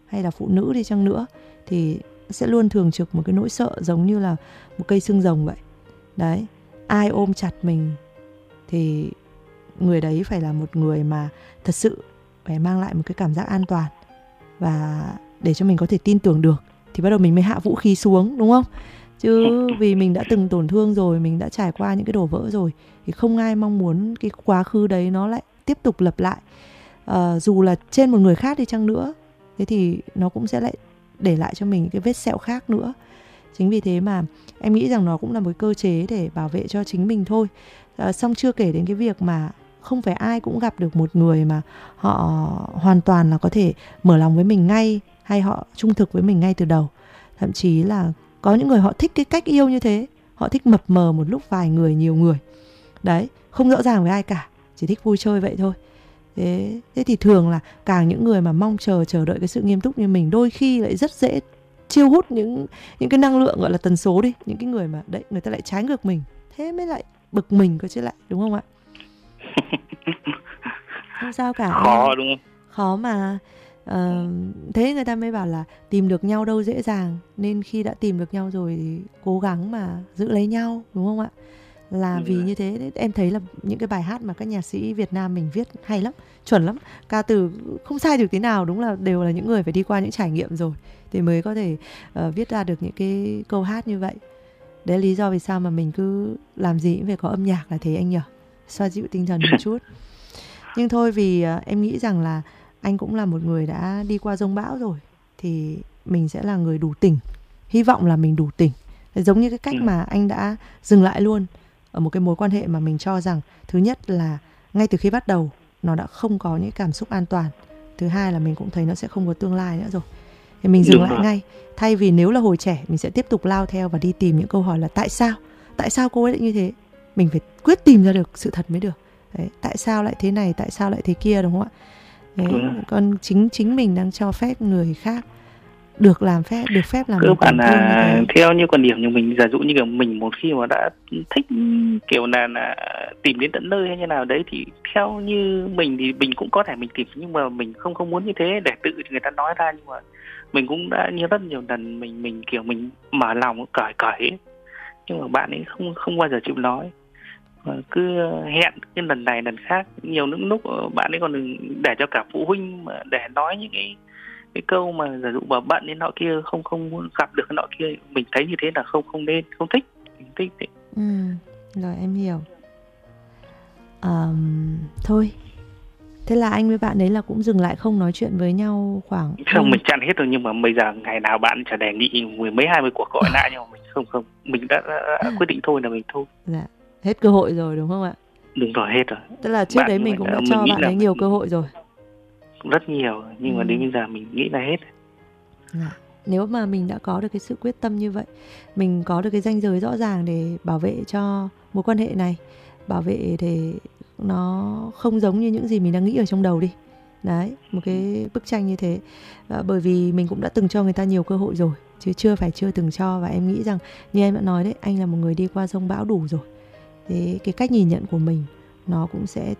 hay là phụ nữ đi chăng nữa thì sẽ luôn thường trực một cái nỗi sợ giống như là một cây xương rồng vậy. Đấy, ai ôm chặt mình thì người đấy phải là một người mà thật sự phải mang lại một cái cảm giác an toàn, và để cho mình có thể tin tưởng được thì bắt đầu mình mới hạ vũ khí xuống, đúng không? Chứ vì mình đã từng tổn thương rồi, mình đã trải qua những cái đổ vỡ rồi thì không ai mong muốn cái quá khứ đấy nó lại tiếp tục lặp lại. Dù là trên một người khác đi chăng nữa, thế thì nó cũng sẽ lại để lại cho mình cái vết sẹo khác nữa. Chính vì thế mà em nghĩ rằng nó cũng là một cơ chế để bảo vệ cho chính mình thôi. Xong chưa kể đến cái việc mà không phải ai cũng gặp được một người mà họ hoàn toàn là có thể mở lòng với mình ngay, hay họ trung thực với mình ngay từ đầu. Thậm chí là có những người họ thích cái cách yêu như thế, họ thích mập mờ một lúc vài người, nhiều người. Đấy, không rõ ràng với ai cả, chỉ thích vui chơi vậy thôi. Thế thì thường là càng những người mà mong chờ đợi cái sự nghiêm túc như mình, đôi khi lại rất dễ chiêu hút những cái năng lượng gọi là tần số đi, những cái người mà đấy, người ta lại trái ngược mình, thế mới lại bực mình cơ chứ lại, đúng không ạ? Không sao cả. Khó đúng không? Khó mà. Thế người ta mới bảo là tìm được nhau đâu dễ dàng, nên khi đã tìm được nhau rồi thì cố gắng mà giữ lấy nhau, đúng không ạ? Là vì như thế em thấy là những cái bài hát mà các nhạc sĩ Việt Nam mình viết hay lắm, chuẩn lắm, ca từ không sai được tí nào, đúng là đều là những người phải đi qua những trải nghiệm rồi thì mới có thể viết ra được những cái câu hát như vậy. Đấy là lý do vì sao mà mình cứ làm gì cũng phải có âm nhạc là thế anh nhỉ, xoa dịu tinh thần một chút. Nhưng thôi, vì em nghĩ rằng là anh cũng là một người đã đi qua giông bão rồi thì mình sẽ là người đủ tỉnh. Hy vọng là mình đủ tỉnh. Giống như cái cách mà anh đã dừng lại luôn ở một cái mối quan hệ mà mình cho rằng thứ nhất là ngay từ khi bắt đầu nó đã không có những cảm xúc an toàn. Thứ hai là mình cũng thấy nó sẽ không có tương lai nữa rồi. Thì mình dừng lại ngay. Thay vì nếu là hồi trẻ mình sẽ tiếp tục lao theo và đi tìm những câu hỏi là tại sao? Tại sao cô ấy lại như thế? Mình phải quyết tìm ra được sự thật mới được. Đấy, tại sao lại thế này, tại sao lại thế kia, đúng không ạ? Đấy, còn chính mình đang cho phép người khác được phép làm cơ bản là theo như quan điểm của mình, giả dụ như kiểu mình một khi mà đã thích kiểu là tìm đến tận nơi hay như nào đấy thì theo như mình thì mình cũng có thể mình tìm, nhưng mà mình không muốn như thế để tự người ta nói ra. Nhưng mà mình cũng đã rất nhiều lần mình kiểu mình mở lòng cởi ấy, nhưng mà bạn ấy không bao giờ chịu nói, cứ hẹn cái lần này lần khác. Nhiều những lúc bạn ấy còn để cho cả phụ huynh mà để nói những cái câu mà giả dụ mà bận đến nọ kia, không gặp được cái nọ kia. Mình thấy như thế là không nên, không thích. Mình thích thế. Rồi em hiểu. Thôi, thế là anh với bạn đấy là cũng dừng lại không nói chuyện với nhau khoảng không, mình chặn hết rồi. Nhưng mà bây giờ ngày nào bạn chả đề nghị 10 mấy 20 cuộc gọi lại, nhưng mà mình không mình đã quyết định thôi là mình thôi. Dạ, hết cơ hội rồi đúng không ạ? Đúng rồi, hết rồi. Tức là trước đấy mình cũng đã cho bạn ấy nhiều cơ hội rồi. Rất nhiều, nhưng mà đến bây giờ mình nghĩ là hết. Nếu mà mình đã có được cái sự quyết tâm như vậy, mình có được cái ranh giới rõ ràng để bảo vệ cho mối quan hệ này, bảo vệ để nó không giống như những gì mình đang nghĩ ở trong đầu đi. Đấy, một cái bức tranh như thế. Bởi vì mình cũng đã từng cho người ta nhiều cơ hội rồi, chứ chưa từng cho. Và em nghĩ rằng như em đã nói đấy, anh là một người đi qua giông bão đủ rồi. Thế cái cách nhìn nhận của mình nó cũng sẽ